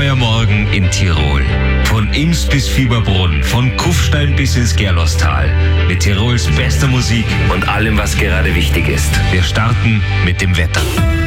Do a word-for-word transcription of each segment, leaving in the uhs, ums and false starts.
neuer Morgen in Tirol. Von Imst bis Fieberbrunn, von Kufstein bis ins Gerlostal. Mit Tirols bester Musik und allem, was gerade wichtig ist. Wir starten mit dem Wetter.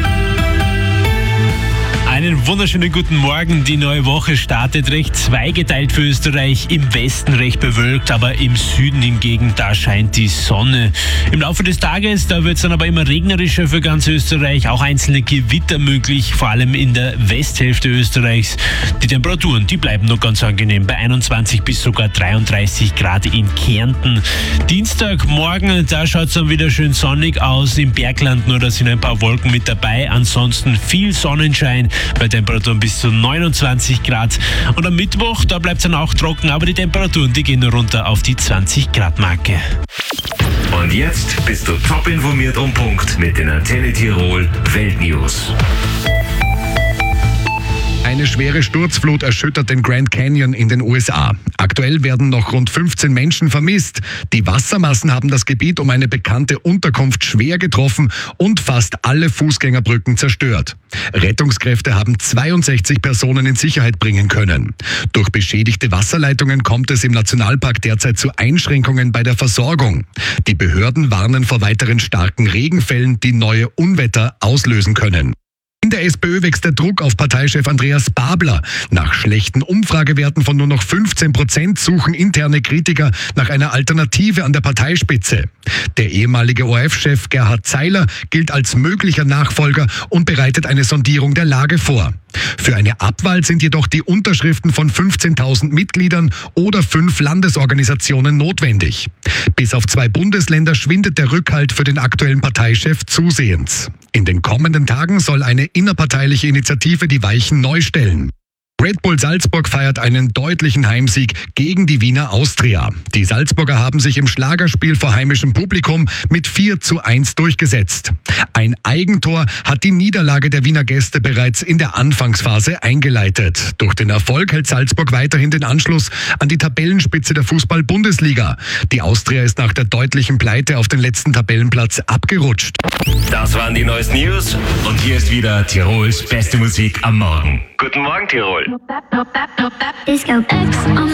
Einen wunderschönen guten Morgen. Die neue Woche startet recht zweigeteilt für Österreich. Im Westen recht bewölkt, aber im Süden hingegen, da scheint die Sonne. Im Laufe des Tages, da wird es dann aber immer regnerischer für ganz Österreich. Auch einzelne Gewitter möglich, vor allem in der Westhälfte Österreichs. Die Temperaturen, die bleiben noch ganz angenehm bei einundzwanzig bis sogar dreiunddreißig Grad in Kärnten. Dienstagmorgen, da schaut es dann wieder schön sonnig aus. Im Bergland nur, da sind ein paar Wolken mit dabei. Ansonsten viel Sonnenschein bei Temperaturen bis zu neunundzwanzig Grad. Und am Mittwoch, da bleibt es dann auch trocken, aber die Temperaturen, die gehen runter auf die zwanzig Grad Marke. Und jetzt bist du top informiert um Punkt mit den Antenne Tirol Weltnews. Eine schwere Sturzflut erschüttert den Grand Canyon in den U S A. Aktuell werden noch rund fünfzehn Menschen vermisst. Die Wassermassen haben das Gebiet um eine bekannte Unterkunft schwer getroffen und fast alle Fußgängerbrücken zerstört. Rettungskräfte haben zweiundsechzig Personen in Sicherheit bringen können. Durch beschädigte Wasserleitungen kommt es im Nationalpark derzeit zu Einschränkungen bei der Versorgung. Die Behörden warnen vor weiteren starken Regenfällen, die neue Unwetter auslösen können. In der SPÖ wächst der Druck auf Parteichef Andreas Babler. Nach schlechten Umfragewerten von nur noch fünfzehn Prozent suchen interne Kritiker nach einer Alternative an der Parteispitze. Der ehemalige O R F-Chef Gerhard Zeiler gilt als möglicher Nachfolger und bereitet eine Sondierung der Lage vor. Für eine Abwahl sind jedoch die Unterschriften von fünfzehntausend Mitgliedern oder fünf Landesorganisationen notwendig. Bis auf zwei Bundesländer schwindet der Rückhalt für den aktuellen Parteichef zusehends. In den kommenden Tagen soll eine innerparteiliche Initiative die Weichen neu stellen. Red Bull Salzburg feiert einen deutlichen Heimsieg gegen die Wiener Austria. Die Salzburger haben sich im Schlagerspiel vor heimischem Publikum mit vier zu eins durchgesetzt. Ein Eigentor hat die Niederlage der Wiener Gäste bereits in der Anfangsphase eingeleitet. Durch den Erfolg hält Salzburg weiterhin den Anschluss an die Tabellenspitze der Fußball-Bundesliga. Die Austria ist nach der deutlichen Pleite auf den letzten Tabellenplatz abgerutscht. Das waren die neuesten News und hier ist wieder Tirols beste Musik am Morgen. Guten Morgen, Tirol. Disco X on